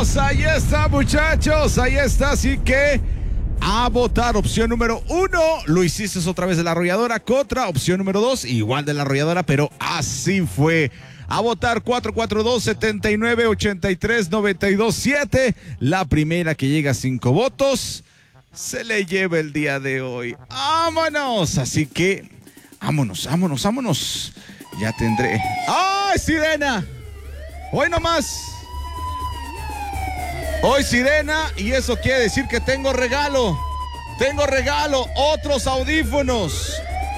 ahí está, muchachos, ahí está, así que a votar. Opción número 1, lo hiciste otra vez de la arrolladora. Contra opción número 2, igual de la arrolladora, pero así fue. A votar 442-7983-927. La primera que llega a 5 votos se le lleva el día de hoy. ¡Vámonos! Así que, vámonos. Ya tendré. ¡Ay, sirena! Hoy nomás. Hoy sirena, y eso quiere decir que tengo regalo. Otros audífonos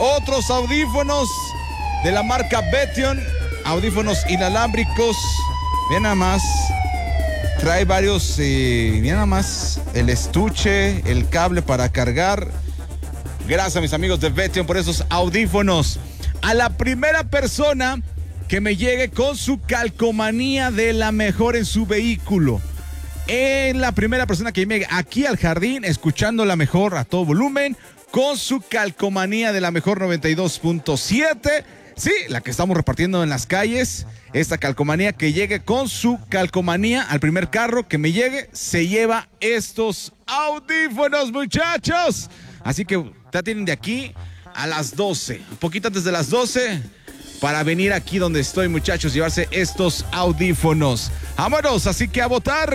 de la marca Betion. Audífonos inalámbricos. Vean nada más. Trae varios, vean nada más. El estuche, el cable para cargar. Gracias a mis amigos de Betion por esos audífonos. A la primera persona que me llegue con su calcomanía de la mejor en su vehículo. La primera persona que llegue aquí al jardín, escuchando la mejor a todo volumen, con su calcomanía de la mejor 92.7. Sí, la que estamos repartiendo en las calles. Esta calcomanía que llegue con su calcomanía al primer carro que me llegue, se lleva estos audífonos, muchachos. Así que ya tienen de aquí a las 12, un poquito antes de las 12, para venir aquí donde estoy, muchachos, llevarse estos audífonos. Vámonos, así que a votar,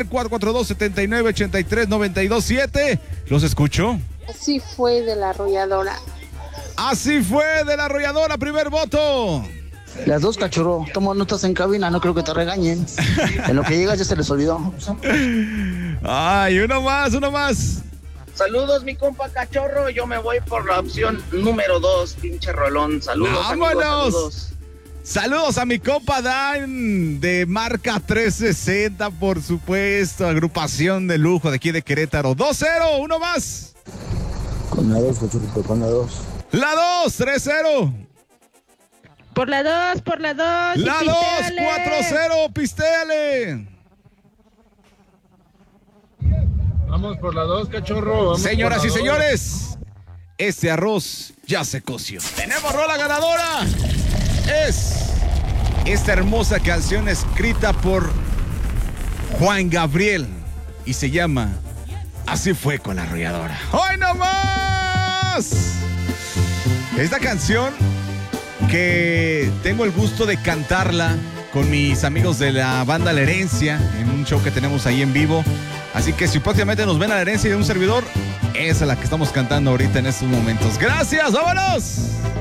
442-7983-927. ¿Los escucho? Así fue de la arrolladora. Así fue de la arrolladora, primer voto. Las dos, cachorro. Toma notas en cabina, no creo que te regañen. En lo que llegas ya se les olvidó. Ay, uno más. Saludos, mi compa cachorro. Yo me voy por la opción número 2, pinche rolón. Saludos, ¡vámonos! Amigos, Saludos a mi compa Dan de marca 360, por supuesto. Agrupación de lujo de aquí de Querétaro. 2-0, uno más. Con la 2, cachorrito, con la 2. La 2, 3-0. Por la 2. La 2, 4-0, pistéale. Vamos por la 2, cachorro. Señoras y señores, este arroz ya se coció. Tenemos rola ganadora. Es esta hermosa canción escrita por Juan Gabriel y se llama Así fue con la arrolladora. ¡Hoy no más! Esta canción que tengo el gusto de cantarla con mis amigos de la banda La Herencia en un show que tenemos ahí en vivo. Así que si próximamente nos ven a La Herencia de un servidor, esa es la que estamos cantando ahorita en estos momentos. ¡Gracias! ¡Vámonos!